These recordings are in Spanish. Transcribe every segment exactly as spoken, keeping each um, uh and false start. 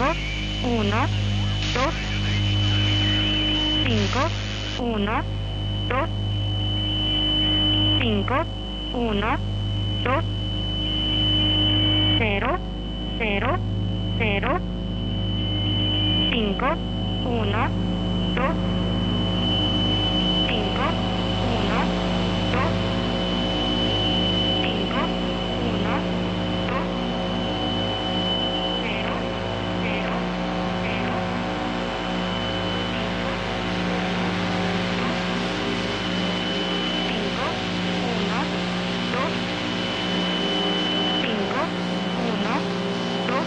cinco, uno, dos, cinco, uno, dos, cinco, uno, dos, cero, cero, cero, cinco, uno, dos, cinco, uno, dos, cinco, uno, dos, cero, cero, cero, cinco, uno, dos, cinco, uno, dos,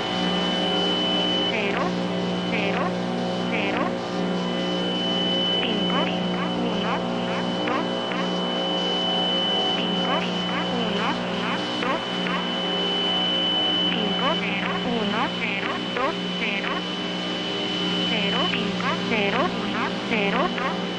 cero, cero, cero, cinco, uno, dos, cinco, uno, dos, cinco, uno, dos, cero, cero, cinco, cero, uno, cero, dos.